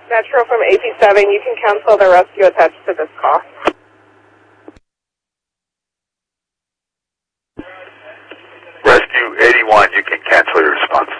Metro from AP7, you can cancel the rescue attached to this call. Rescue 81, you can cancel your response.